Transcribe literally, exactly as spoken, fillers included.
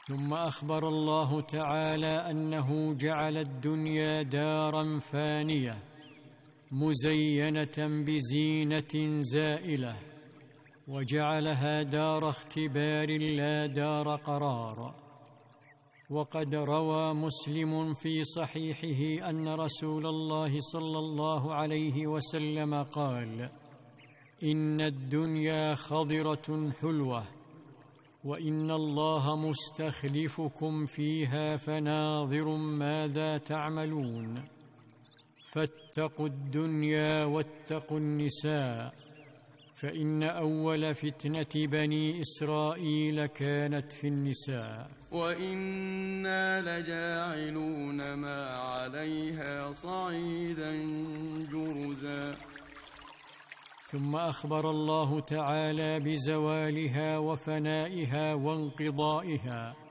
ثم أخبر الله تعالى أنه جعل الدنيا داراً فانية مزينة بزينة زائلة، وجعلها دار اختبار لا دار قرار. وقد روى مسلم في صحيحه أن رسول الله صلى الله عليه وسلم قال: إن الدنيا خضرة حلوة، وإن الله مستخلفكم فيها فناظر ماذا تعملون، فاتقوا الدنيا واتقوا النساء، فإن أول فتنة بني إسرائيل كانت في النساء. وإنا لجاعلون ما عليها صعيدا جرزا. ثم أخبر الله تعالى بزوالها وفنائها وانقضائها،